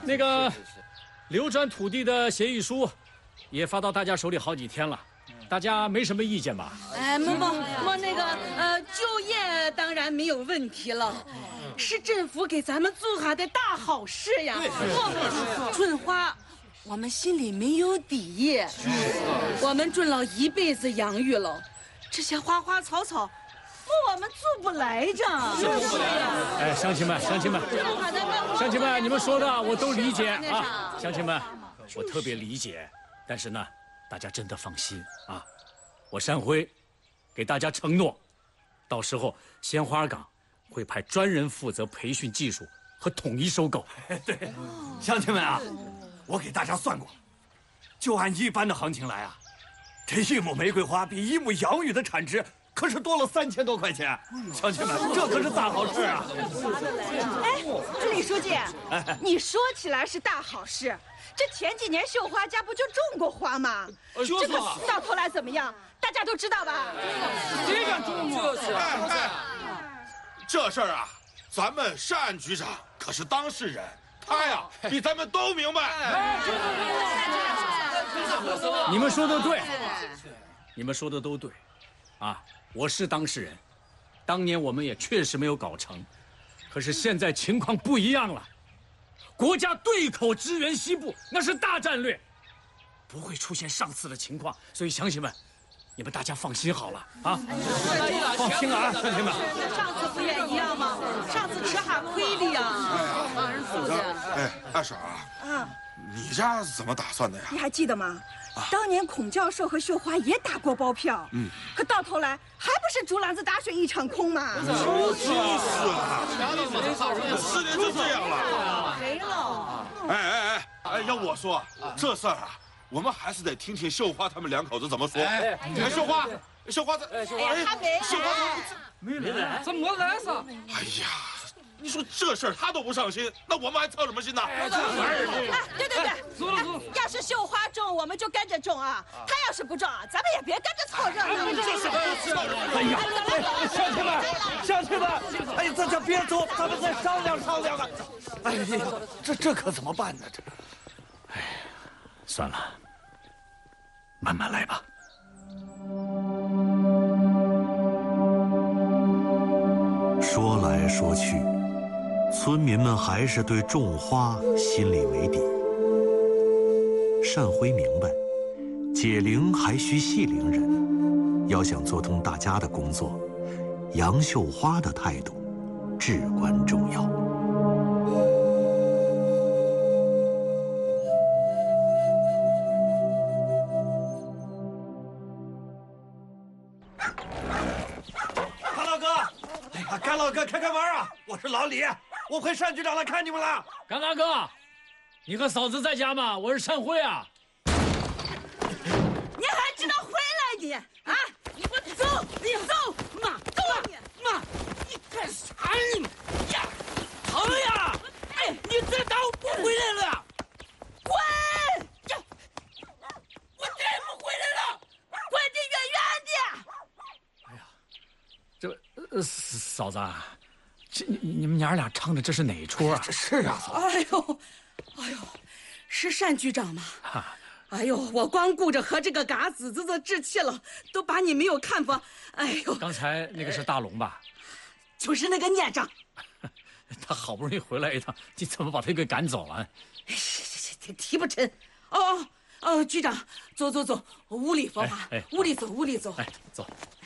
那个流转土地的协议书也发到大家手里好几天了，大家没什么意见吧？ 哎，莫那个就业当然没有问题了，是政府给咱们做下的大好事呀。春花，我们心里没有底，我们种了一辈子洋芋了，这些花花草草。我们做不来着。 哎，乡亲们，你们说的我都理解啊，乡亲们，我特别理解。但是呢，大家真的放心啊，我山辉给大家承诺，到时候鲜花岗会派专人负责培训技术和统一收购。 对，乡亲们啊，我给大家算过，就按一般的行情来啊，这1亩玫瑰花比1亩洋芋的产值。可是多了3000多块钱，乡亲们，这可是大好事啊！ 哎，李书记，你说起来是大好事，这前几年绣花家不就种过花吗？这个到头来怎么样，大家都知道吧？ 这个种就是。 这事儿啊，咱们单局长可是当事人，他呀比咱们都明白。 你们说的对，你们说的都对，啊。我是当事人，当年我们也确实没有搞成，可是现在情况不一样了，国家对口支援西部那是大战略，不会出现上次的情况，所以乡亲们，你们大家放心好了啊，放心了啊，乡亲们。 上次不也一样吗？上次吃下亏的呀，让人负的。 哎，二婶啊，你家怎么打算的呀？ 你还记得吗？当年孔教授和绣花也打过包票，可到头来还不是竹篮子打水一场空吗？ 就是啊，4年就这样了， 没了。 哎，要我说，这事儿啊，我们还是得听听绣花他们2口子怎么说。哎，绣花， 他没来，怎么来噻？ 哎呀。你说这事儿他都不上心，那我们还操什么心呢？ 对， 走了。 要是绣花种，我们就跟着种啊；他要是不种啊，咱们也别跟着凑热闹。 哎呀，乡亲们，哎呀，大家别走，咱们再商量啊！哎呀，这可怎么办呢？这， 哎，算了，慢慢来吧。 说来说去。村民们还是对种花心里没底。单辉明白，解铃还需系铃人，要想做通大家的工作，杨绣花的态度至关重要。 甘老哥，开门啊！我是老李，我回单局长来看你们了。 甘大哥，你和嫂子在家吗？我是单辉啊。 你还知道回来你啊？你给我走！你走！妈，走啊！妈，你干啥你呀？疼呀！哎，你这当我不回来了？滚！我再也不回来了！滚得远远的！ 哎呀，这嫂子啊，这你们娘俩唱的这是哪出啊？ 这是啊，嫂子。 哎呦，是单局长吗？哎呦，我光顾着和这个嘎子子置气了，都把你没有看过。哎呦， 刚才那个是大龙吧？ 就是那个孽障。 他好不容易回来一趟，你怎么把他给赶走了？ 提不成。局长，走，屋里说话。屋里走。 哎，走。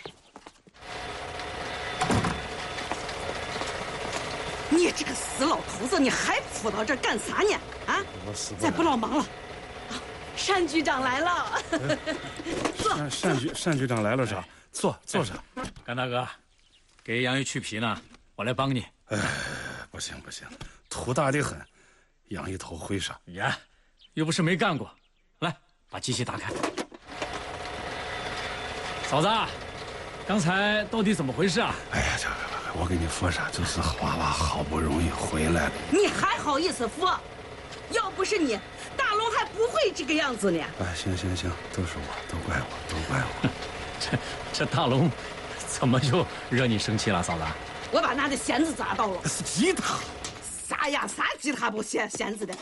你这个死老头子，你还扑到这儿干啥呢？啊！再不老忙了。单局长来了。坐。 单局长来了是吧？坐上。 甘大哥，给杨玉去皮呢，我来帮你。 哎，不行，土大的很，养一头灰沙。 呀，又不是没干过。来，把机器打开。嫂子，刚才到底怎么回事啊？ 哎呀，我给你说啥，就是娃娃好不容易回来了。 你还好意思说？要不是你，大龙还不会这个样子呢。 哎，行，都是我，都怪我。 这大龙怎么就惹你生气了，嫂子？ 我把他的弦子砸到了。 是吉他。 啥呀？啥吉他不弦子的？